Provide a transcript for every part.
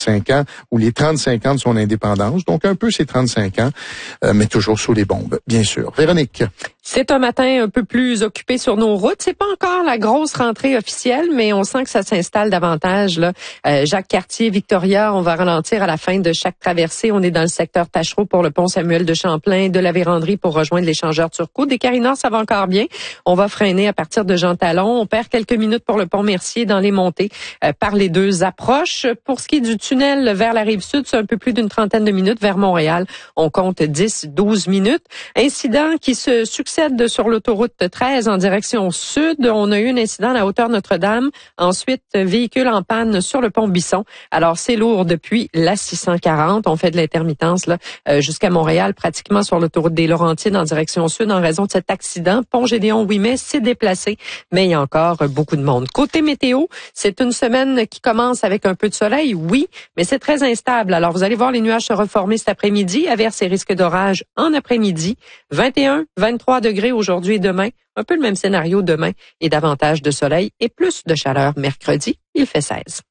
ans ou les 35 ans de son indépendance. Donc, un peu ces 35 ans, mais toujours sous les bombes, bien sûr. Véronique. C'est un matin un peu plus occupé sur nos routes. C'est pas encore la grosse rentrée officielle, mais on sent que ça s'installe davantage, là. Jacques Cartier, Victoria, on va ralentir à la fin de chaque traversée. On est dans le secteur Tachereau pour le pont Samuel de Champlain, de la Vérandrie pour rejoindre l'échangeur Turcot. Des Carinois, ça va encore bien. On va freiner à partir de Jean Talon. On perd quelques minutes pour le pont Mercier dans les montées par les deux approches. Pour ce qui est du tunnel vers la rive sud, c'est un peu plus d'une trentaine de minutes. Vers Montréal, on compte 10-12 minutes. Incident qui se succède sur l'autoroute 13 en direction sud. On a eu un incident à la hauteur Notre-Dame. Ensuite, véhicule en panne sur le pont Bisson. Alors, c'est lourd depuis la 640. On fait de l'intermittence là jusqu'à Montréal, pratiquement sur l'autoroute des Laurentides en direction sud en raison de cet accident. Pont Gédéon-Ouimet s'est déplacé, mais il y a encore beaucoup de monde. Côté météo, c'est une semaine qui commence avec un peu de soleil, oui, mais c'est très instable. Alors, vous allez voir les nuages se reformer cet après-midi, averses et risques d'orage en après-midi. 21, 23 degrés aujourd'hui et demain. Un peu le même scénario demain et davantage de soleil et plus de chaleur mercredi. Il fait 16.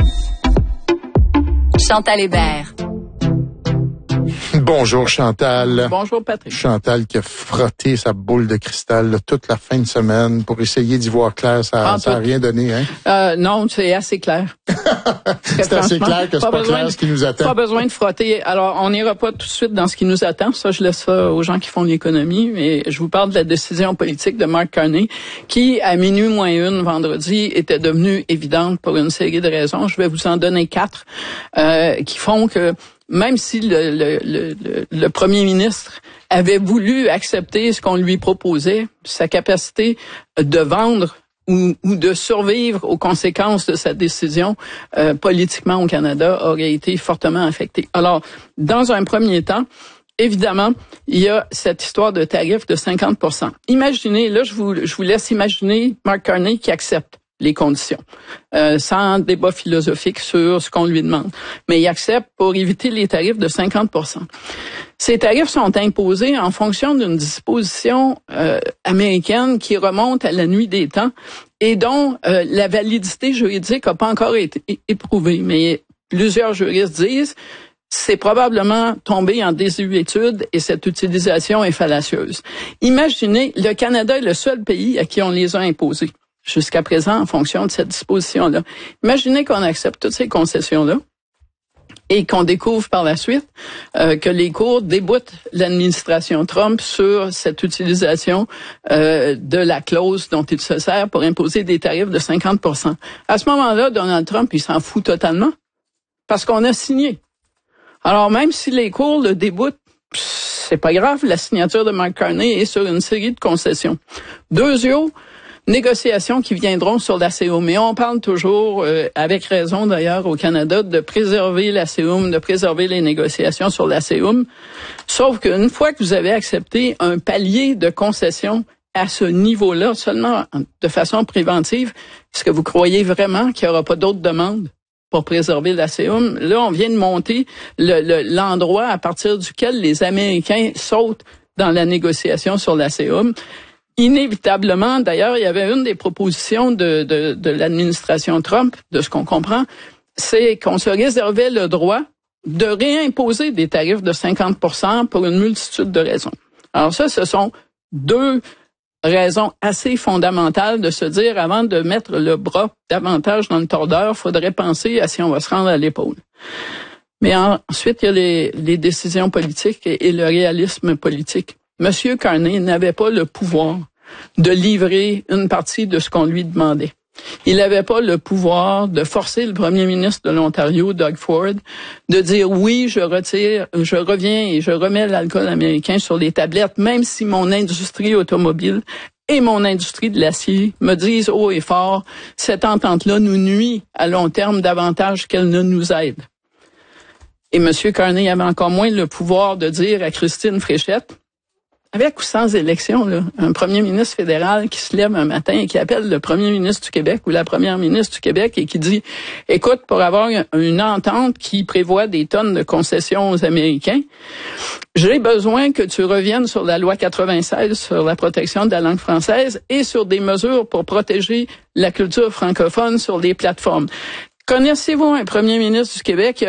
Chantal Hébert. Bonjour Chantal. Bonjour Patrick. Chantal qui a frotté sa boule de cristal là, toute la fin de semaine pour essayer d'y voir clair. Ça n'a rien donné, hein? Non, c'est assez clair. C'est assez clair que c'est pas clair ce qui nous attend. Pas besoin de frotter. Alors, on n'ira pas tout de suite dans ce qui nous attend. Ça, je laisse ça aux gens qui font l'économie. Mais je vous parle de la décision politique de Mark Carney qui, à minuit moins une vendredi, était devenue évidente pour une série de raisons. Je vais vous en donner 4 qui font que même si le premier ministre avait voulu accepter ce qu'on lui proposait, sa capacité de vendre ou de survivre aux conséquences de sa décision politiquement au Canada aurait été fortement affectée. Alors, dans un premier temps, évidemment, il y a cette histoire de tarif de 50%. Imaginez, là, je vous laisse imaginer Mark Carney qui accepte les conditions, sans débat philosophique sur ce qu'on lui demande. Mais il accepte pour éviter les tarifs de 50%. Ces tarifs sont imposés en fonction d'une disposition américaine qui remonte à la nuit des temps et dont la validité juridique n'a pas encore été éprouvée. Mais plusieurs juristes disent c'est probablement tombé en désuétude et cette utilisation est fallacieuse. Imaginez, le Canada est le seul pays à qui on les a imposés jusqu'à présent en fonction de cette disposition-là. Imaginez qu'on accepte toutes ces concessions-là et qu'on découvre par la suite que les cours déboutent l'administration Trump sur cette utilisation de la clause dont il se sert pour imposer des tarifs de 50%. À ce moment-là, Donald Trump, il s'en fout totalement parce qu'on a signé. Alors, même si les cours le déboutent, c'est pas grave, la signature de Mark Carney est sur une série de concessions. Deuxièmement, négociations qui viendront sur l'ACEUM. Mais on parle toujours, avec raison d'ailleurs au Canada, de préserver l'ACEUM, de préserver les négociations sur l'ACEUM. Sauf qu'une fois que vous avez accepté un palier de concessions à ce niveau-là, seulement de façon préventive, est-ce que vous croyez vraiment qu'il n'y aura pas d'autres demandes pour préserver l'ACEUM? Là, on vient de monter l'endroit à partir duquel les Américains sautent dans la négociation sur l'ACEUM. Inévitablement, d'ailleurs, il y avait une des propositions de l'administration Trump, de ce qu'on comprend, c'est qu'on se réservait le droit de réimposer des tarifs de 50% pour une multitude de raisons. Alors ça, ce sont 2 raisons assez fondamentales de se dire, avant de mettre le bras davantage dans le tordeur, faudrait penser à si on va se rendre à l'épaule. Mais ensuite, il y a les décisions politiques et le réalisme politique. Monsieur Carney n'avait pas le pouvoir de livrer une partie de ce qu'on lui demandait. Il n'avait pas le pouvoir de forcer le premier ministre de l'Ontario, Doug Ford, de dire oui, je reviens et je remets l'alcool américain sur les tablettes, même si mon industrie automobile et mon industrie de l'acier me disent haut et fort, cette entente-là nous nuit à long terme davantage qu'elle ne nous aide. Et M. Carney avait encore moins le pouvoir de dire à Christine Fréchette, avec ou sans élection, là, un premier ministre fédéral qui se lève un matin et qui appelle le premier ministre du Québec ou la première ministre du Québec et qui dit « Écoute, pour avoir une entente qui prévoit des tonnes de concessions aux Américains, j'ai besoin que tu reviennes sur la loi 96 sur la protection de la langue française et sur des mesures pour protéger la culture francophone sur les plateformes. » Connaissez-vous un premier ministre du Québec